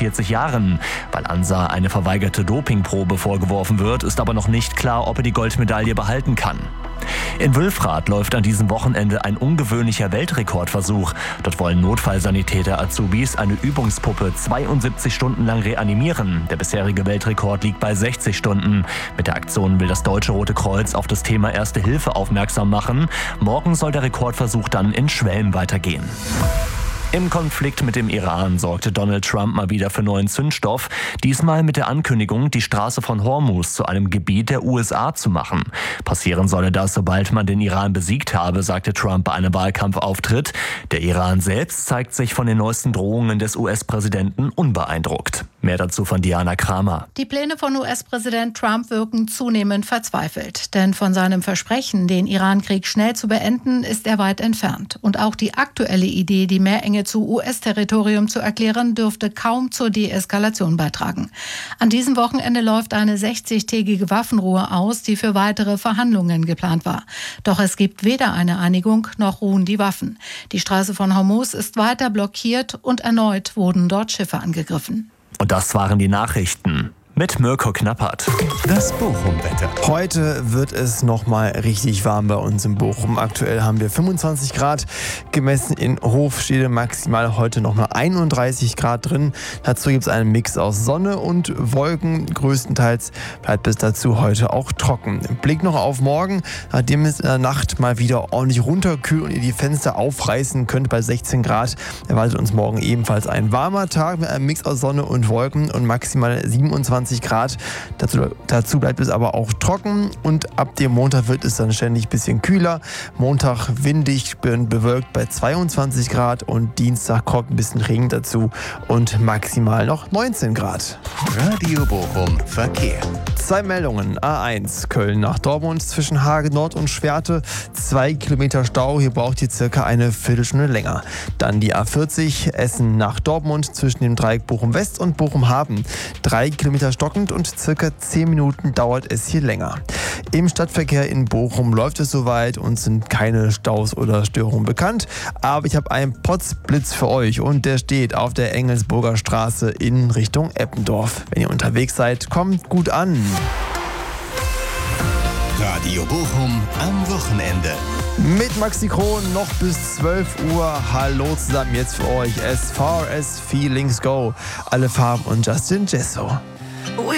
40 Jahren. Weil Ansar eine verweigerte Dopingprobe vorgeworfen wird, ist aber noch nicht klar, ob er die Goldmedaille behalten kann. In Wülfrath läuft an diesem Wochenende ein ungewöhnlicher Weltrekordversuch. Dort wollen Notfallsanitäter Azubis eine Übungspuppe 72 Stunden lang reanimieren. Der bisherige Weltrekord liegt bei 60 Stunden. Mit der Aktion will das Deutsche Rote Kreuz auf das Thema Erste Hilfe aufmerksam machen. Morgen soll der Rekordversuch dann in Schwelm weitergehen. Im Konflikt mit dem Iran sorgte Donald Trump mal wieder für neuen Zündstoff. Diesmal mit der Ankündigung, die Straße von Hormuz zu einem Gebiet der USA zu machen. Passieren solle das, sobald man den Iran besiegt habe, sagte Trump bei einem Wahlkampfauftritt. Der Iran selbst zeigt sich von den neuesten Drohungen des US-Präsidenten unbeeindruckt. Mehr dazu von Diana Kramer. Die Pläne von US-Präsident Trump wirken zunehmend verzweifelt. Denn von seinem Versprechen, den Iran-Krieg schnell zu beenden, ist er weit entfernt. Und auch die aktuelle Idee, die Meerenge zu US-Territorium zu erklären, dürfte kaum zur Deeskalation beitragen. An diesem Wochenende läuft eine 60-tägige Waffenruhe aus, die für weitere Verhandlungen geplant war. Doch es gibt weder eine Einigung noch ruhen die Waffen. Die Straße von Hormuz ist weiter blockiert und erneut wurden dort Schiffe angegriffen. Und das waren die Nachrichten mit Mirko Knappert. Das Bochum-Wetter. Heute wird es nochmal richtig warm bei uns in Bochum. Aktuell haben wir 25 Grad gemessen. In Hofstede maximal heute nochmal 31 Grad drin. Dazu gibt es einen Mix aus Sonne und Wolken. Größtenteils bleibt es dazu heute auch trocken. Blick noch auf morgen, nachdem es in der Nacht mal wieder ordentlich runterkühlt und ihr die Fenster aufreißen könnt bei 16 Grad, erwartet uns morgen ebenfalls ein warmer Tag mit einem Mix aus Sonne und Wolken und maximal 27 Grad. Dazu bleibt es aber auch trocken und ab dem Montag wird es dann ständig ein bisschen kühler. Montag windig, bewölkt bei 22 Grad und Dienstag kommt ein bisschen Regen dazu und maximal noch 19 Grad. Radio Bochum Verkehr. 2 Meldungen. A1 Köln nach Dortmund zwischen Hage Nord und Schwerte. 2 Kilometer Stau. Hier braucht ihr circa eine Viertelstunde länger. Dann die A40 Essen nach Dortmund zwischen dem Dreieck Bochum West und Bochum Hafen. 3 Kilometer stockend und circa 10 Minuten dauert es hier länger. Im Stadtverkehr in Bochum läuft es soweit und sind keine Staus oder Störungen bekannt. Aber ich habe einen Potzblitz für euch und der steht auf der Engelsburger Straße in Richtung Eppendorf. Wenn ihr unterwegs seid, kommt gut an. Radio Bochum am Wochenende. Mit Maxi Kron noch bis 12 Uhr. Hallo zusammen jetzt für euch. As far as feelings go. Alle Farben und Justin Jesso.